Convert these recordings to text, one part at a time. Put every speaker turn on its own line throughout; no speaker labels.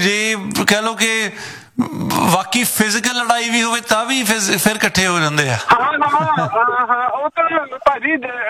ਜੇ ਕਹਿ ਲਓ ਕਿ ਬਾਕੀ ਫਿਜ਼ੀਕਲ ਲੜਾਈ ਵੀ ਹੋਵੇ ਤਾਂ ਵੀ ਫਿਰ ਇਕੱਠੇ ਹੋ ਜਾਂਦੇ ਆ।
ਹਾਂ ਉਹ ਤਾਂ ਭਾਜੀ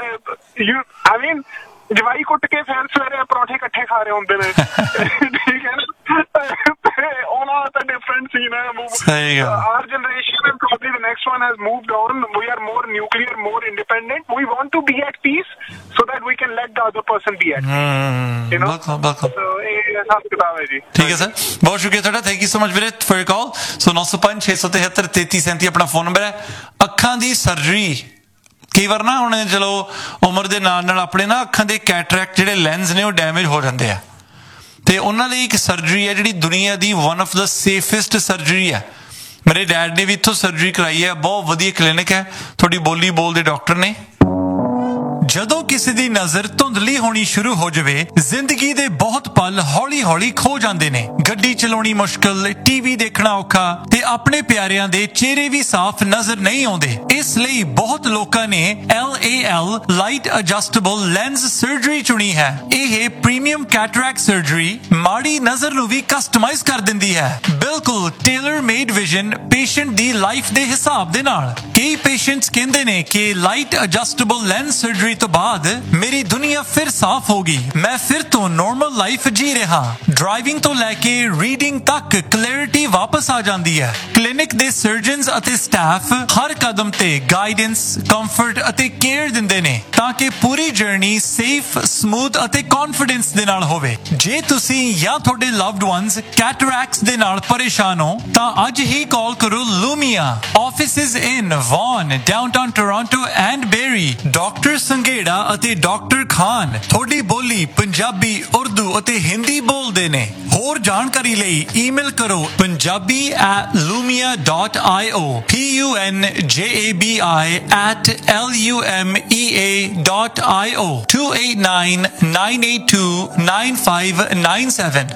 ਆਈ ਮੀਨ ਜਵਾਈ ਕੁੱਟ ਕੇ ਫਿਰ ਸਵੇਰੇ ਪਰੌਂਠੇ ਇਕੱਠੇ ਖਾ ਰਹੇ ਹੁੰਦੇ ਨੇ। ਠੀਕ ਹੈ ਨਾ, ਉਹਨਾਂ ਦਾ ਤਾਂ ਡਿਫਰੈਂਟ ਸੀਨ ਹੈ। Our generation and probably the next one has moved on. We are more nuclear, more independent. We want to be at peace so that we can let the other person be at peace. You know? ਇਹ ਹਿਸਾਬ ਕਿਤਾਬ ਹੈ ਜੀ।
ਠੀਕ ਹੈ sir, ਬਹੁਤ ਸ਼ੁਕਰੀਆ ਤੁਹਾਡਾ, ਥੈਂਕ ਯੂ ਸੋ ਮਚ ਵੀਰੇ ਫॉर योर कॉल। सो 905 673 3337 ਆਪਣਾ ਫੋਨ ਨੰਬਰ ਹੈ। ਅੱਖਾਂ ਦੀ ਸਰਜਰੀ ਕਈ ਵਾਰ ਨਾ ਹੁਣ ਚਲੋ ਉਮਰ ਦੇ ਨਾਲ ਨਾਲ ਆਪਣੇ ਨਾ ਅੱਖਾਂ ਦੇ ਕੈਟਰੈਕਟ ਜਿਹੜੇ ਲੈਂਸ ਨੇ ਉਹ ਡੈਮੇਜ ਹੋ ਜਾਂਦੇ ਆ, ਤੇ ਉਹਨਾਂ ਲਈ ਇੱਕ ਸਰਜਰੀ ਹੈ ਜਿਹੜੀ ਦੁਨੀਆ ਦੀ one of the safest surgery ਹੈ। ਮੇਰੇ ਡੈਡ ਨੇ ਵੀ ਇੱਥੋਂ ਸਰਜਰੀ ਕਰਾਈ ਹੈ, ਬਹੁਤ ਵਧੀਆ ਕਲੀਨਿਕ ਹੈ, ਤੁਹਾਡੀ ਬੋਲੀ ਬੋਲਦੇ ਡਾਕਟਰ ਨੇ। ਜਦੋਂ ਕਿਸੇ ਦੀ ਨਜ਼ਰ ਧੁੰਦਲੀ ਹੋਣੀ ਸ਼ੁਰੂ ਹੋ ਜਾਵੇ, ਜ਼ਿੰਦਗੀ ਦੇ ਬਹੁਤ ਪਲ ਹੌਲੀ ਹੌਲੀ ਖੋ ਜਾਂਦੇ ਨੇ। ਗੱਡੀ ਚਲਾਉਣੀ ਮੁਸ਼ਕਲ, ਟੀਵੀ ਦੇਖਣਾ ਔਖਾ ਤੇ ਆਪਣੇ ਪਿਆਰਿਆਂ ਦੇ ਚਿਹਰੇ ਵੀ ਸਾਫ਼ ਨਜ਼ਰ ਨਹੀਂ ਆਉਂਦੇ। ਇਸ ਲਈ ਬਹੁਤ ਲੋਕਾਂ ਨੇ LAL light adjustable lens surgery ਚੁਣੀ ਹੈ। ਇਹ ਪ੍ਰੀਮੀਅਮ ਕੈਟਰੈਕਟ ਸਰਜਰੀ ਮਾੜੀ ਨਜ਼ਰ ਨੂੰ ਵੀ ਕਸਟਮਾਈਜ਼ ਕਰ ਦਿੰਦੀ ਹੈ, ਬਿਲਕੁਲ ਟੇਲਰ ਮੇਡ ਵਿਜ਼ਨ ਪੇਸ਼ੈਂਟ ਦੀ ਲਾਈਫ ਦੇ ਹਿਸਾਬ ਦੇ ਨਾਲ। ਕਈ ਪੇਸ਼ੈਂਟਸ ਕਹਿੰਦੇ ਨੇ ਕਿ ਲਾਈਟ ਐਡਜਸਟੇਬਲ ਲੈਂਸ ਸਰਜਰੀ ਤੋਂ ਬਾਅਦ ਮੇਰੀ ਦੁਨੀਆ ਫਿਰ ਸਾਫ਼ ਹੋ ਗਈ, ਮੈਂ ਫਿਰ ਤੋਂ ਨਾਰਮਲ ਲਾਈਫ ਜੀ ਰਿਹਾ। ਡਰਾਈਵਿੰਗ ਤੋਂ ਲੈ ਕੇ ਰੀਡਿੰਗ ਤੱਕ ਕਲੈਰਿਟੀ ਵਾਪਸ ਆ ਜਾਂਦੀ ਹੈ। ਕਲੀਨਿਕ ਦੇ ਸਰਜਨਸ ਅਤੇ ਸਟਾਫ ਹਰ ਕਦਮ ਤੇ ਗਾਈਡੈਂਸ, ਕੰਫਰਟ ਅਤੇ ਕੇਅਰ ਦਿੰਦੇ ਨੇ ਤਾਂ ਕਿ ਪੂਰੀ ਜਰਨੀ ਸੇਫ, ਸਮੂਥ ਅਤੇ ਕੌਨਫੀਡੈਂਸ ਦੇ ਨਾਲ ਹੋਵੇ। ਜੇ ਤੁਸੀਂ ਜਾਂ ਤੁਹਾਡੇ ਲਵਡ ਵਨਸ ਕੈਟਰੈਕਟਸ ਦੇ ਨਾਲ ਪਰੇਸ਼ਾਨ ਹੋ ਤਾਂ ਅੱਜ ਹੀ ਕਾਲ ਕਰੋ ਲੂਮੀਆ। Offices in won, downtown Toronto and berry. Doctor Sanghera ਅਤੇ ਡਾਕਟਰ ਖਾਨ ਤੁਹਾਡੀ ਬੋਲੀ ਪੰਜਾਬੀ, ਉਰਦੂ ਅਤੇ ਹਿੰਦੀ ਬੋਲਦੇ ਨੇ। ਹੋਰ ਜਾਣਕਾਰੀ ਲਈ ਈਮੇਲ ਕਰੋ punjabi@lumia.io punjabi@lumea.io 2899829597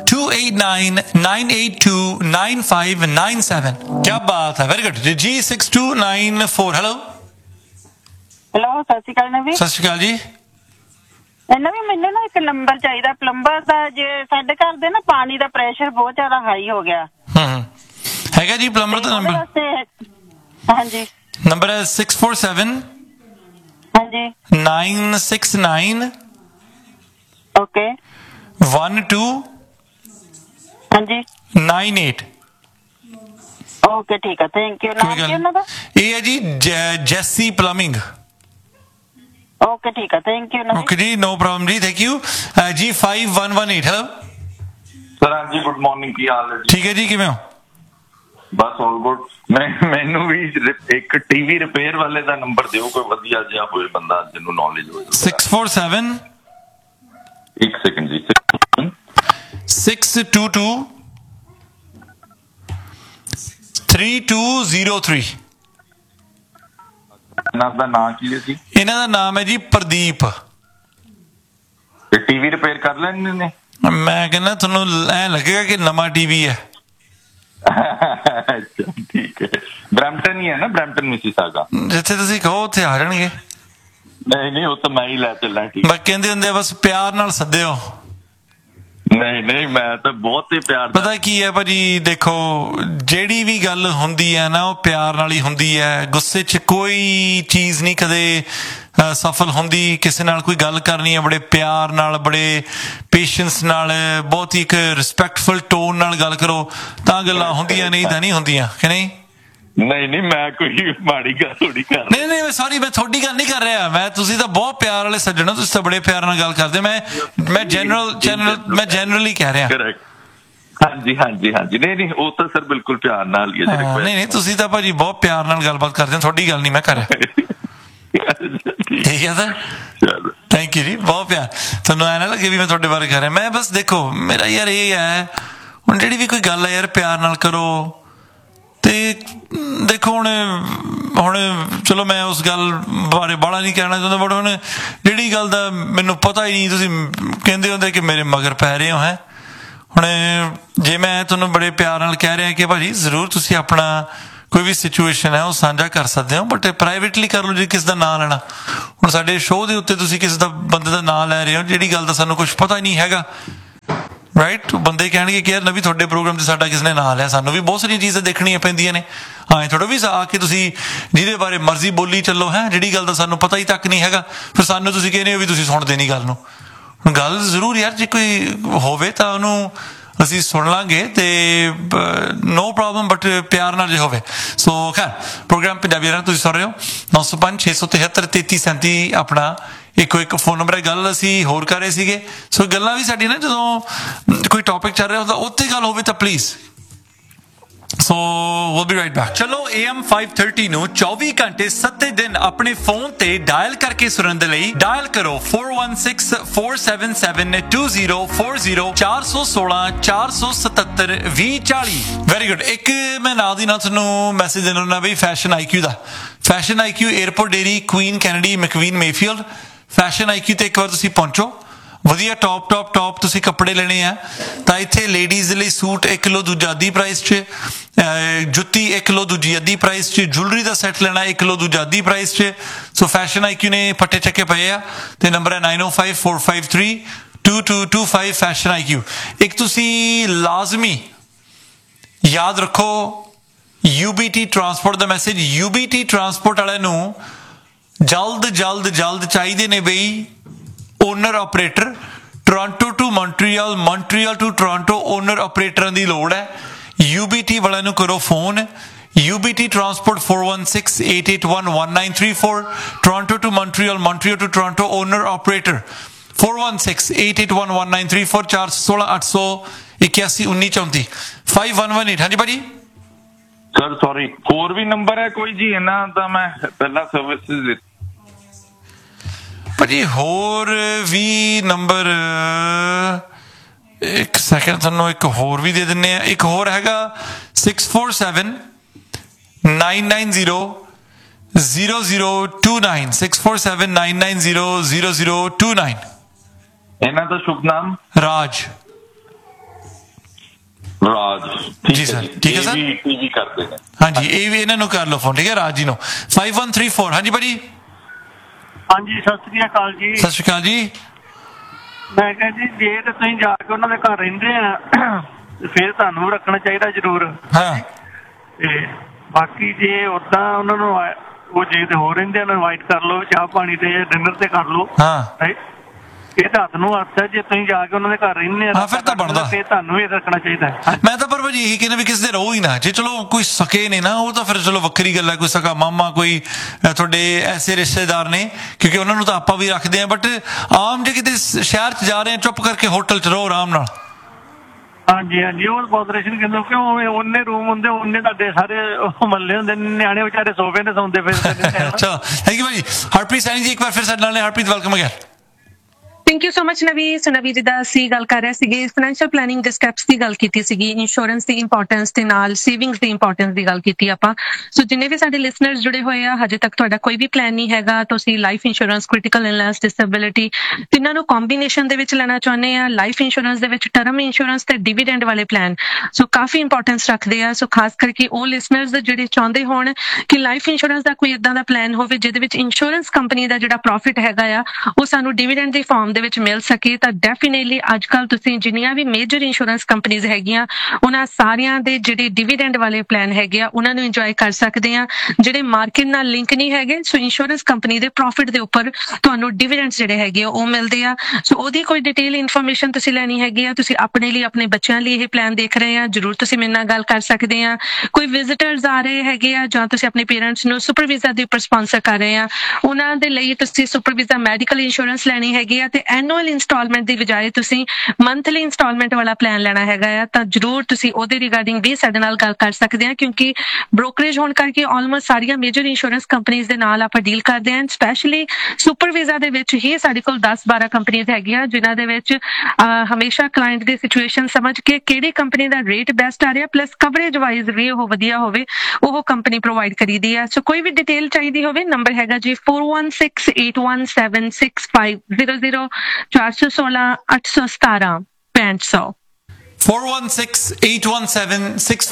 2899829597। क्या बात है, वेरी गुड जी। 6294 हेलो
ਹੈਲੋ, ਸਤਿ ਸ਼੍ਰੀ ਅਕਾਲ ਨਵੀ।
ਸਤਿ ਸ਼੍ਰੀ ਅਕਾਲ ਜੀ।
ਨਵੀ ਮੈਨੂੰ ਨਾ ਇੱਕ ਨੰਬਰ ਚਾਹੀਦਾ ਪਲੰਬਰ ਦਾ। ਜੇ ਸਾਡੇ ਘਰ ਦੇ ਨਾ ਪਾਣੀ ਦਾ ਪ੍ਰੈਸ਼ਰ ਬਹੁਤ ਜ਼ਿਆਦਾ ਹਾਈ ਹੋ ਗਿਆ।
ਹੈਗਾ ਜੀ ਪਲੰਬਰ ਦਾ ਨੰਬਰ?
ਹਾਂਜੀ,
ਨੰਬਰ ਹੈ 647
ਹਾਂਜੀ
969
ਓਕੇ
12
ਹਾਂਜੀ
98।
ਓਕੇ ਠੀਕ ਹੈ, ਥੈਂਕ ਯੂ। ਨਾਮ ਕੀ ਉਹਨਾਂ ਦਾ?
ਇਹ ਹੈ ਜੀ ਜੈਸੀ ਪਲੰਬਿੰਗ।
ਓਕੇ ਠੀਕ ਹੈ, ਥੈਂਕ ਯੂ।
ਓਕੇ ਜੀ, ਨੋ ਪ੍ਰੋਬਲਮ ਜੀ, ਥੈਂਕ ਯੂ ਜੀ। 5118 ਹੈਲੋ
ਸਰ। ਹਾਂਜੀ, ਗੁੱਡ ਮਾਰਨਿੰਗ, ਕੀ ਹਾਲ ਹੈ ਜੀ?
ਠੀਕ ਹੈ ਜੀ, ਕਿਵੇਂ ਹੋ?
ਬਸ ਆਲ ਗੁੱਡ। ਮੈਨੂੰ ਵੀ ਇੱਕ ਟੀਵੀ ਰਿਪੇਅਰ ਵਾਲੇ ਦਾ ਨੰਬਰ ਦਿਓ, ਕੋਈ ਵਧੀਆ ਜਿਹਾ ਹੋਏ ਬੰਦਾ ਜਿਹਨੂੰ ਨੌਲੇਜ ਹੋਵੇ।
647
ਇੱਕ ਸੈਕਿੰਡ ਜੀ
622 3203।
ਇਹਨਾਂ ਦਾ ਨਾਂ ਕੀ ਹੈ ਜੀ?
ਇਹਨਾਂ ਦਾ ਨਾਮ ਹੈ ਜੀ ਪ੍ਰਦੀਪ।
ਟੀਵੀ ਰਿਪੇਅਰ ਕਰ ਲੈਣੇ ਨੇ?
ਮੈਂ ਕਹਿੰਦਾ ਤੁਹਾਨੂੰ ਐ ਲੱਗੇਗਾ ਕਿ ਨਵਾਂ ਟੀਵੀ ਹੈ।
ਅੱਛਾ ਠੀਕ ਹੈ। ਬਰੈਂਪਟਨ ਹੀ ਹੈ ਨਾ? Brampton Mississauga.
ਜਿੱਥੇ ਤੁਸੀਂ ਕਹੋ ਉੱਥੇ ਆ ਜਾਣਗੇ।
ਨਹੀਂ ਉਹ ਤਾਂ ਮੈਂ ਹੀ ਲੈ ਚੱਲਾਂ। ਠੀਕ,
ਬਸ ਕਹਿੰਦੇ ਹੁੰਦੇ ਬਸ ਪਿਆਰ ਨਾਲ ਸੱਦਿਓ।
ਨਹੀਂ ਮੈਂ ਤਾਂ ਬਹੁਤ ਹੀ ਪਿਆਰ।
ਪਤਾ ਕੀ ਹੈ ਭਾਜੀ, ਦੇਖੋ ਜਿਹੜੀ ਵੀ ਗੱਲ ਹੁੰਦੀ ਹੈ ਨਾ ਉਹ ਪਿਆਰ ਨਾਲ ਹੀ ਹੁੰਦੀ ਹੈ। ਗੁੱਸੇ 'ਚ ਕੋਈ ਚੀਜ਼ ਨਹੀਂ ਕਦੇ ਸਫਲ ਹੁੰਦੀ। ਕਿਸੇ ਨਾਲ ਕੋਈ ਗੱਲ ਕਰਨੀ ਹੈ ਬੜੇ ਪਿਆਰ ਨਾਲ, ਬੜੇ ਪੇਸ਼ੈਂਸ ਨਾਲ, ਬਹੁਤ ਹੀ ਇੱਕ ਰਿਸਪੈਕਟਫੁਲ ਟੋਨ ਨਾਲ ਗੱਲ ਕਰੋ ਤਾਂ ਗੱਲਾਂ ਹੁੰਦੀਆਂ, ਨਹੀਂ ਤਾਂ ਨਹੀਂ ਹੁੰਦੀਆਂ ਕਿ ਨਹੀਂ?
ਨਹੀਂ ਮੈਂ ਕੋਈ ਮਾੜੀ ਗੱਲ ਥੋੜੀ ਕਰ।
ਨਹੀਂ ਸੌਰੀ, ਮੈਂ ਤੁਹਾਡੀ ਗੱਲ ਨਹੀਂ ਕਰ ਰਿਹਾ। ਤੁਸੀਂ ਤਾਂ ਬਹੁਤ ਪਿਆਰ ਵਾਲੇ ਸੱਜਣ ਹੋ, ਤੁਸੀਂ ਤਾਂ ਬੜੇ ਪਿਆਰ ਨਾਲ ਗੱਲ ਕਰਦੇ। ਮੈਂ ਜਨਰਲੀ ਕਹਿ ਰਿਹਾ।
ਹਾਂਜੀ ਨਹੀਂ ਉਹ ਤਾਂ ਸਰ ਬਿਲਕੁਲ ਪਿਆਰ ਨਾਲ ਹੀ ਹੈ।
ਨਹੀਂ ਤੁਸੀਂ ਤਾਂ ਭਾਜੀ ਬਹੁਤ ਪਿਆਰ ਨਾਲ ਗੱਲਬਾਤ ਕਰਦੇ ਹੋ, ਤੁਹਾਡੀ ਗੱਲ ਨਹੀਂ ਮੈਂ ਕਰ ਰਿਹਾ। ਠੀਕ ਹੈ ਸਰ, ਥੈਂਕ ਯੂ ਜੀ, ਬਹੁਤ ਪਿਆਰ। ਤੁਹਾਨੂੰ ਐ ਨਾ ਲੱਗੇ ਵੀ ਮੈਂ ਤੁਹਾਡੇ ਬਾਰੇ ਕਰ ਰਿਹਾ। ਮੈਂ ਬਸ ਦੇਖੋ ਮੇਰਾ ਯਾਰ ਇਹ ਹੈ, ਹੁਣ ਜਿਹੜੀ ਵੀ ਕੋਈ ਗੱਲ ਹੈ ਯਾਰ ਪਿਆਰ ਨਾਲ ਕਰੋ। ਤੇ ਦੇਖੋ ਹੁਣ ਚਲੋ ਮੈਂ ਉਸ ਗੱਲ ਬਾਰੇ ਬਾਹਲਾ ਨਹੀਂ ਕਹਿਣਾ ਚਾਹੁੰਦਾ, ਬਟ ਹੁਣ ਜਿਹੜੀ ਗੱਲ ਦਾ ਮੈਨੂੰ ਪਤਾ ਹੀ ਨਹੀਂ, ਤੁਸੀਂ ਕਹਿੰਦੇ ਹੁੰਦੇ ਕਿ ਮੇਰੇ ਮਗਰ ਪੈ ਰਹੇ ਹੋ ਹੈ। ਹੁਣ ਜੇ ਮੈਂ ਤੁਹਾਨੂੰ ਬੜੇ ਪਿਆਰ ਨਾਲ ਕਹਿ ਰਿਹਾ ਕਿ ਭਾਜੀ ਜ਼ਰੂਰ ਤੁਸੀਂ ਆਪਣਾ ਕੋਈ ਵੀ ਸਿਚੁਏਸ਼ਨ ਹੈ ਉਹ ਸਾਂਝਾ ਕਰ ਸਕਦੇ ਹੋ, ਬਟ ਪ੍ਰਾਈਵੇਟਲੀ ਕਰ ਲਓ। ਜੇ ਕਿਸ ਦਾ ਨਾਂ ਲੈਣਾ, ਹੁਣ ਸਾਡੇ ਸ਼ੋਅ ਦੇ ਉੱਤੇ ਤੁਸੀਂ ਕਿਸੇ ਦਾ ਬੰਦੇ ਦਾ ਨਾਂ ਲੈ ਰਹੇ ਹੋ ਜਿਹੜੀ ਗੱਲ ਦਾ ਸਾਨੂੰ ਕੁਛ ਪਤਾ ਹੀ ਨਹੀਂ ਹੈਗਾ, ਰਾਈਟ। ਬੰਦੇ ਕਹਿਣਗੇ ਕਿ ਯਾਰ ਨਵੀਂ ਤੁਹਾਡੇ ਪ੍ਰੋਗਰਾਮ 'ਤੇ ਸਾਡਾ ਕਿਸ ਨੇ ਨਾਂ ਲਿਆ, ਸਾਨੂੰ ਵੀ ਬਹੁਤ ਸਾਰੀਆਂ ਚੀਜ਼ਾਂ ਦੇਖਣੀਆਂ ਪੈਂਦੀਆਂ ਨੇ। ਹਾਂ ਥੋੜਾ ਵੀ ਆ ਕੇ ਤੁਸੀਂ ਜਿਹਦੇ ਬਾਰੇ ਮਰਜ਼ੀ ਬੋਲੀ ਚੱਲੋ ਹੈ, ਜਿਹੜੀ ਗੱਲ ਦਾ ਸਾਨੂੰ ਪਤਾ ਹੀ ਤੱਕ ਨਹੀਂ ਹੈਗਾ, ਫਿਰ ਸਾਨੂੰ ਤੁਸੀਂ ਕਹਿੰਦੇ ਹੋ ਵੀ ਤੁਸੀਂ ਸੁਣਦੇ ਨਹੀਂ ਗੱਲ ਨੂੰ। ਗੱਲ ਜ਼ਰੂਰ ਯਾਰ ਜੇ ਕੋਈ ਹੋਵੇ ਤਾਂ ਉਹਨੂੰ ਅਸੀਂ ਸੁਣ ਲਾਂਗੇ ਤੇ ਨੋ ਪ੍ਰੋਬਲਮ, ਬਟ ਪਿਆਰ ਨਾਲ ਜੇ ਹੋਵੇ। ਸੋ ਖੈਰ ਪ੍ਰੋਗਰਾਮ ਪੰਜਾਬੀ ਨਾਲ ਤੁਸੀਂ ਸੁਣ ਰਹੇ ਹੋ। 905 673 3337 ਆਪਣਾ ਇੱਕ ਫੋਨ ਨੰਬਰ ਹੈ। ਗੱਲ ਅਸੀਂ ਹੋਰ ਕਰ ਰਹੇ ਸੀਗੇ। ਸੋ ਗੱਲਾਂ ਵੀ ਸਾਡੀ ਨਾ ਜਦੋਂ ਕੋਈ ਟੌਪਿਕ ਚੱਲ ਰਿਹਾ ਹੁੰਦਾ ਉੱਤੇ ਗੱਲ ਹੋਵੇ ਤਾਂ please. So we'll be right back। ਚਲੋ AM 530 ਨੂੰ 24 ਘੰਟੇ 7 ਦਿਨ ਆਪਣੇ ਫੋਨ ਤੇ ਡਾਇਲ ਕਰਕੇ ਸੁਣਨ ਦੇ ਲਈ ਡਾਇਲ ਕਰੋ 4164772040 416 477 2040। Very good. ਇੱਕ ਮੈਂ ਨਾਲ ਦੀ ਨਾਲ ਤੁਹਾਨੂੰ ਮੈਸੇਜ ਦੇਣਾ ਹੁੰਦਾ ਬਈ ਫੈਸ਼ਨ IQ ਦਾ। Fashion IQ airport dairy Queen Kennedy ਮੈਕਵੀਨ Mayfield. Fashion IQ ਤੇ ਇੱਕ ਵਾਰ ਤੁਸੀਂ ਪਹੁੰਚੋ। ਵਧੀਆ ਟੌਪ ਤੁਸੀਂ ਕੱਪੜੇ ਲੈਣੇ ਆ ਤਾਂ ਇੱਥੇ ਲੇਡੀਜ਼ ਲਈ ਸੂਟ 1 ਕਿਲੋ ਦੂਜਾ ਅੱਧੀ ਪ੍ਰਾਈਸ 'ਚ, ਜੁੱਤੀ 1 ਕਿਲੋ ਦੂਜੀ ਅੱਧੀ ਪ੍ਰਾਈਸ 'ਚ, ਜੁਐਲਰੀ ਦਾ ਸੈੱਟ ਲੈਣਾ 1 ਕਿਲੋ ਦੂਜਾ ਅੱਧੀ ਪ੍ਰਾਈਸ 'ਚ। ਸੋ ਫੈਸ਼ਨ IQ ਨੇ ਫੱਟੇ ਚੱਕੇ ਪਏ ਆ ਤੇ ਨੰਬਰ ਹੈ 9054532225 ਫੈਸ਼ਨ IQ। ਇੱਕ ਤੁਸੀਂ ਲਾਜ਼ਮੀ ਯਾਦ ਰੱਖੋ UBT ਟਰਾਂਸਪੋਰਟ ਦਾ ਮੈਸੇਜ। UBT ਟਰਾਂਸਪੋਰਟ ਵਾਲਿਆਂ ਨੂੰ ਜਲਦ ਚਾਹੀਦੇ ਨੇ ਬਈ owner operator. Toronto to Montreal, Montreal to Toronto owner ਆਪਰੇਟਰਾਂ ਦੀ ਲੋੜ ਹੈ। UBT ਵਾਲਿਆਂ ਨੂੰ ਕਰੋ phone. UBT transport 4168811934। Toronto to Montreal, Montreal to Toronto owner operator 4168811934 416 881 1934 5118। ਹਾਂਜੀ ਭਾਜੀ।
ਸਰ ਸੌਰੀ ਹੋਰ ਵੀ ਨੰਬਰ ਹੈ ਕੋਈ ਜੀ? ਇਹਨਾਂ ਦਾ ਮੈਂ ਪਹਿਲਾਂ ਸਰਵਿਸਿਜ਼ ਦਿੱਤੀ
ਭਾਜੀ, ਹੋਰ ਵੀ ਨੰਬਰ ਇੱਕ ਸੈਕਿੰਡ ਤੁਹਾਨੂੰ ਇੱਕ ਹੋਰ ਵੀ ਦੇ ਦਿੰਦੇ ਆ। ਇੱਕ ਹੋਰ ਹੈਗਾ 647-990-0029 647-990-0029।
ਇਹਨਾਂ ਦਾ ਸ਼ੁਭ ਨਾਮ
ਰਾਜ ਜੀ ਸਰ। ਠੀਕ ਹੈ ਸਰ।
ਟੀਵੀ ਕਰਦੇ ਨੇ।
ਹਾਂਜੀ ਇਹ ਵੀ ਇਹਨਾਂ ਨੂੰ ਕਰ ਲਓ ਫੋਨ। ਠੀਕ ਹੈ ਰਾਜ ਜੀ ਨੂੰ 5134। ਹਾਂਜੀ ਭਾਜੀ।
ਹਾਂਜੀ ਸਤਿ ਸ੍ਰੀ ਅਕਾਲ ਜੀ।
ਸਤਿ ਸ਼੍ਰੀ ਅਕਾਲ ਜੀ।
ਮੈਂ ਕਿਹਾ ਜੀ ਜੇ ਤੇ ਤੁਸੀਂ ਜਾ ਕੇ ਉਹਨਾਂ ਦੇ ਘਰ ਰਹਿੰਦੇ ਆ ਫਿਰ ਤੁਹਾਨੂੰ ਰੱਖਣਾ ਚਾਹੀਦਾ ਜ਼ਰੂਰ।
ਹਾਂ
ਤੇ ਬਾਕੀ ਜੇ ਉਦਾਂ ਉਹਨਾਂ ਨੂੰ ਉਹ ਜੇ ਤੇ ਹੋ ਰਹਿੰਦੇ ਉਹਨਾਂ ਨੂੰ ਇਨਵਾਈਟ ਕਰ ਲਓ ਚਾਹ ਪਾਣੀ ਤੇ ਡਿਨਰ ਤੇ ਕਰ ਲਓ।
ਹਾਂ
ਇਹ ਤਾਂ ਹੱਥ ਨੂੰ ਹੱਥ ਹੈ। ਜੇ ਤੁਸੀਂ ਜਾ ਕੇ ਉਹਨਾਂ ਦੇ ਘਰ ਰਹਿੰਦੇ ਆ
ਫਿਰ ਤਾਂ ਬਣਦਾ
ਫਿਰ ਤੁਹਾਨੂੰ ਵੀ ਰੱਖਣਾ ਚਾਹੀਦਾ।
ਮੈਂ ਤਾਂ ਪਰ ਭਾਜੀ ਇਹੀ ਕਹਿੰਦਾ ਵੀ ਕਿਸੇ ਦੇ ਰਹੋ ਹੀ ਨਾ। ਜੇ ਚਲੋ ਕੋਈ ਸਕੇ ਨੇ ਨਾ ਉਹ ਤਾਂ ਫਿਰ ਚਲੋ ਵੱਖਰੀ ਗੱਲ ਹੈ। ਕੋਈ ਸਕਾ ਮਾਮਾ ਕੋਈ ਤੁਹਾਡੇ ਐਸੇ ਰਿਸ਼ਤੇਦਾਰ ਨੇ ਕਿਉਂਕਿ ਉਹਨਾਂ ਨੂੰ ਤਾਂ ਆਪਾਂ ਵੀ ਰੱਖਦੇ ਆ। ਬਟ ਆਮ ਜੇ ਕਿਤੇ ਸ਼ਹਿਰ 'ਚ ਜਾ ਰਹੇ ਆ ਚੁੱਪ ਕਰਕੇ ਹੋਟਲ 'ਚ ਰਹੋ ਆਰਾਮ ਨਾਲ।
ਹਾਂਜੀ ਉਹ ਪੋਪੂਲੇਸ਼ਨ ਕਹਿੰਦੇ ਕਿਉਂ ਉਹਨੇ ਰੂਮ ਹੁੰਦੇ ਉਹਨੇ ਤੁਹਾਡੇ ਸਾਰੇ ਮਹੱਲੇ ਹੁੰਦੇ ਨਿਆਣੇ ਵਿਚਾਰੇ ਸੋਫੇ ਤੇ ਸੌਂਦੇ ਫਿਰਦੇ।
ਅੱਛਾ ਥੈਂਕ ਯੂ ਭਾਜੀ। ਹਰਪ੍ਰੀਤ ਸੈਣੀ ਜੀ ਇੱਕ ਵਾਰ ਫਿਰ ਸਾਡੇ ਨਾਲ ਨੇ। Harpreet welcome again.
Thank you so much ਨਵੀ। ਸੋ ਨਵੀ ਜਿੱਦਾਂ ਅਸੀਂ ਗੱਲ ਕਰ ਰਹੇ ਸੀਗੇ ਫਾਈਨੈਂਸ਼ੀਅਲ ਪਲੈਨਿੰਗ ਦੇ ਸਟੈਪਸ ਦੀ ਗੱਲ ਕੀਤੀ ਸੀਗੀ, ਇੰਸ਼ੋਰੈਂਸ ਦੀ ਇੰਪੋਰਟੈਂਸ ਦੇ ਨਾਲ ਸੇਵਿੰਗਸ ਦੀ ਇੰਪੋਰਟੈਂਸ ਦੀ ਗੱਲ ਕੀਤੀ ਆਪਾਂ। ਸੋ ਜਿੰਨੇ ਵੀ ਸਾਡੇ ਲਿਸਨਰਸ ਜੁੜੇ ਹੋਏ ਆ ਹਜੇ ਤੱਕ ਤੁਹਾਡਾ ਕੋਈ ਵੀ ਪਲਾਨ ਨਹੀਂ ਹੈਗਾ, ਤੁਸੀਂ life insurance, critical illness, disability ਤਿੰਨਾਂ ਨੂੰ ਕੰਬੀਨੇਸ਼ਨ ਦੇ ਵਿੱਚ ਲੈਣਾ ਚਾਹੁੰਦੇ ਆ। ਲਾਈਫ ਇੰਸ਼ੋਰੈਂਸ ਦੇ ਵਿੱਚ ਟਰਮ ਇੰਸ਼ੋਰੈਂਸ ਤੇ ਡਿਵੀਡੈਂਡ ਵਾਲੇ ਪਲਾਨ ਸੋ ਕਾਫੀ ਇੰਪੋਰਟੈਂਸ ਰੱਖਦੇ ਆ। ਸੋ ਖਾਸ ਕਰਕੇ ਉਹ ਲਿਸਨਰਸ ਜਿਹੜੇ ਚਾਹੁੰਦੇ ਹੋਣ ਕਿ ਲਾਈਫ ਇੰਸ਼ੋਰੈਂਸ ਦਾ ਕੋਈ ਇਦਾਂ ਦਾ ਪਲਾਨ ਹੋਵੇ ਜਿਹਦੇ ਵਿੱਚ ਇੰਸ਼ੋਰੈਂਸ ਕੰਪਨੀ ਦਾ ਜਿਹੜਾ ਪ੍ਰੋਫਿਟ ਹੈਗਾ ਆ ਉਹ ਸਾਨੂੰ ਡਿਵੀਡੈਂਡ ਦੀ ਫਾਰਮ ਦੇ ਵਿੱਚ ਮਿਲ ਸਕੇ, ਤਾਂ ਡੈਫੀਨੇਟਲੀ ਅੱਜ ਕੱਲ ਤੁਸੀਂ ਜਿੰਨੀਆਂ ਵੀ ਮੇਜਰ ਇੰਸ਼ੋਰੈਂਸ ਕੰਪਨੀਜ਼ ਹੈਗੀਆਂ ਉਹਨਾਂ ਸਾਰਿਆਂ ਦੇ ਜਿਹੜੇ ਡਿਵੀਡੈਂਡ ਵਾਲੇ ਪਲਾਨ ਹੈਗੇ ਆ ਉਹਨਾਂ ਨੂੰ ਇੰਜੋਏ ਕਰ ਸਕਦੇ ਆ ਜਿਹੜੇ ਮਾਰਕੀਟ ਨਾਲ ਲਿੰਕ ਨਹੀਂ ਹੈਗੇ। ਸੋ ਇੰਸ਼ੋਰੈਂਸ ਕੰਪਨੀ ਦੇ ਪ੍ਰੋਫਿਟ ਦੇ ਉੱਪਰ ਤੁਹਾਨੂੰ ਡਿਵੀਡੈਂਡਸ ਜਿਹੜੇ ਹੈਗੇ ਆ ਉਹ ਮਿਲਦੇ ਆ। ਸੋ ਉਹਦੀ ਕੋਈ ਡਿਟੇਲ ਇਨਫੋਰਮੇਸ਼ਨ ਤੁਸੀਂ ਲੈਣੀ ਹੈਗੀ ਆ, ਤੁਸੀਂ ਆਪਣੇ ਲਈ ਆਪਣੇ ਬੱਚਿਆਂ ਲਈ ਇਹ ਪਲਾਨ ਦੇਖ ਰਹੇ ਆ, ਜ਼ਰੂਰ ਤੁਸੀਂ ਮੇਰੇ ਨਾਲ ਗੱਲ ਕਰ ਸਕਦੇ ਆ। ਕੋਈ ਵਿਜ਼ਿਟਰਸ ਆ ਰਹੇ ਹੈਗੇ ਆ ਜਾਂ ਤੁਸੀਂ ਆਪਣੇ ਪੇਰੈਂਟਸ ਨੂੰ ਸੁਪਰ ਵੀਜ਼ਾ ਦੇ ਉੱਪਰ ਸਪਾਂਸਰ ਕਰ ਰਹੇ ਆ ਉਹਨਾਂ ਦੇ ਲਈ ਤੁਸੀਂ ਸੁਪਰ ਵੀਜ਼ਾ ਮੈਡੀਕਲ ਇੰਸ਼ੋਰੈਂਸ ਲੈਣੀ ਹੈਗੀ ਆ ਤੇ ਐਨੂਅਲ ਇੰਸਟਾਲਮੈਂਟ ਦੀ ਬਜਾਏ ਤੁਸੀਂ ਮੰਥਲੀ ਇੰਸਟਾਲਮੈਂਟ ਵਾਲਾ ਪਲਾਨ ਲੈਣਾ ਹੈਗਾ ਆ ਤਾਂ ਜ਼ਰੂਰ ਤੁਸੀਂ ਉਹਦੇ ਰਿਗਾਰਡਿੰਗ ਵੀ ਸਾਡੇ ਨਾਲ ਗੱਲ ਕਰ ਸਕਦੇ ਆ ਕਿਉਂਕਿ ਬ੍ਰੋਕਰੇਜ ਹੋਣ ਕਰਕੇ ਆਲਮੋਸਟ ਸਾਰੀਆਂ ਮੇਜਰ ਇੰਸ਼ੋਰੈਂਸ ਕੰਪਨੀਆਂ ਦੇ ਨਾਲ ਆਪਾਂ ਡੀਲ ਕਰਦੇ ਹਾਂ। ਸਪੈਸ਼ਲੀ ਸੁਪਰ ਵੀਜ਼ਾ ਦੇ ਵਿੱਚ ਹੀ ਸਾਡੇ ਕੋਲ 10-12 ਕੰਪਨੀਆਂ ਹੈਗੀਆਂ ਜਿਨ੍ਹਾਂ ਦੇ ਵਿੱਚ ਹਮੇਸ਼ਾ ਕਲਾਇੰਟ ਦੀ ਸਿਚੁਏਸ਼ਨ ਸਮਝ ਕੇ ਕਿਹੜੀ ਕੰਪਨੀ ਦਾ ਰੇਟ ਬੈਸਟ ਆ ਰਿਹਾ ਪਲੱਸ ਕਵਰੇਜ ਵਾਈਜ਼ ਵੀ ਉਹ ਵਧੀਆ ਹੋਵੇ ਉਹ ਕੰਪਨੀ ਪ੍ਰੋਵਾਈਡ ਕਰੀਦੀ ਆ। ਸੋ ਕੋਈ ਵੀ ਡਿਟੇਲ ਚਾਹੀਦੀ ਹੋਵੇ ਨੰਬਰ ਹੈਗਾ ਜੀ 4168176500 416 817 6500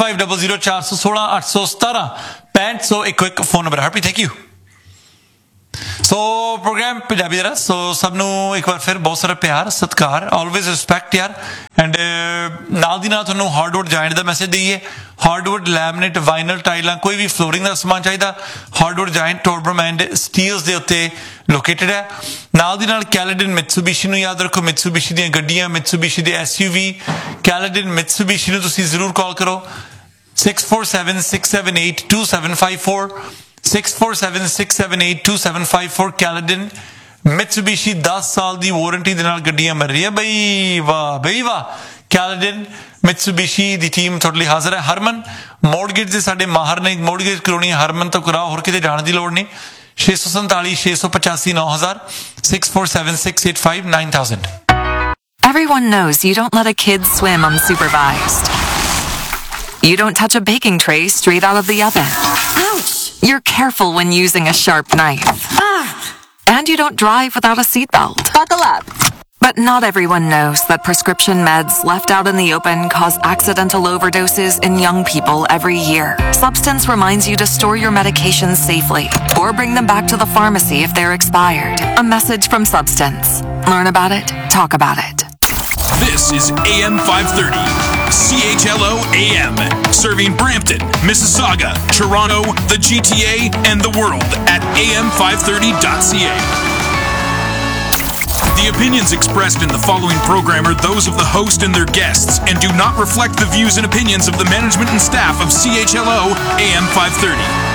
4168176500 416 817 6500 ਇੱਕ phone number. Happy thank you. So programme Punjabi ਦਾ ਸੋ ਸਭ ਨੂੰ ਇੱਕ ਵਾਰ ਫਿਰ ਬਹੁਤ ਸਾਰਾ ਪਿਆਰ ਸਤਿਕਾਰ ਆਲਵੇਜ਼ ਰਿਸਪੈਕਟ ਯਾਰ ਐਂਡ ਨਾਲ ਦੀ ਨਾਲ ਤੁਹਾਨੂੰ ਹਾਰਡਵੁੱਡ ਜਾਇੰਟ ਦਾ ਮੈਸੇਜ ਦਈਏ ਹਾਰਡਵੁੱਡ ਲੈਮਨੇਟ ਵਾਈਨਲ ਟਾਈਲਾਂ ਕੋਈ ਵੀ ਫਲੋਰਿੰਗ ਦਾ ਸਮਾਨ ਚਾਹੀਦਾ ਹਾਰਡਵੁੱਡ ਜਾਇੰਟ ਟੋਰਬਰਮ ਐਂਡ ਸਟੀਲਸ ਦੇ ਉੱਤੇ ਲੋਕੇਟਡ ਹੈ ਨਾਲ ਦੀ ਨਾਲ ਕੈਲੇਡਨ ਮਿਤਸੂਬਿਸ਼ੀ ਨੂੰ ਯਾਦ ਰੱਖੋ ਮਿਤਸੂਬਿਸ਼ੀ ਦੀਆਂ ਗੱਡੀਆਂ ਮਿਤਸੂਬਿਸ਼ੀ ਦੇ SUV ਕੈਲੇਡਨ ਮਿਤਸੂਬਿਸ਼ੀ ਨੂੰ ਤੁਸੀਂ ਜ਼ਰੂਰ ਕਾਲ ਕਰੋ 647-678-2754 647-678-2754 ਕੈਲੇਡਨ ਮਿਤਸੂਬਿਸ਼ੀ 10 ਸਾਲ ਦੀ ਵਾਰੰਟੀ ਦੇ ਨਾਲ ਗੱਡੀਆਂ ਮਿਲ ਰਹੀ ਹੈ ਬਈ ਵਾਹ ਕੈਲੇਡਨ ਮਿਤਸੂਬਿਸ਼ੀ ਦੀ ਟੀਮ ਤੁਹਾਡੇ ਲਈ ਹਾਜ਼ਰ ਹੈ ਹਰਮਨ ਮੋਰਗੇਜ ਦੇ ਸਾਡੇ ਮਾਹਰ ਨੇ ਮੋਰਗੇਜ ਕਰਾਉਣੀ ਹਰਮਨ ਤੋਂ ਕਰਾਓ ਹੋਰ ਕਿਤੇ ਜਾਣ ਦੀ ਲੋੜ ਨਹੀਂ 647-685-9000 647-685-9000
Everyone knows you don't let a kid swim unsupervised. You don't touch a baking tray straight out of the oven. Ouch! You're careful when using a sharp knife. And you don't drive without a seatbelt. Buckle up. But not everyone knows that prescription meds left out in the open cause accidental overdoses in young people every year. Substance reminds you to store your medications safely or bring them back to the pharmacy if they're expired. A message from Substance. Learn about it, talk about it.
This is AM 530. CHLO AM, serving Brampton, Mississauga, Toronto, the GTA, and the world at am530.ca. The opinions expressed in the following program are those of the host and their guests and do not reflect the views and opinions of the management and staff of CHLO AM 530.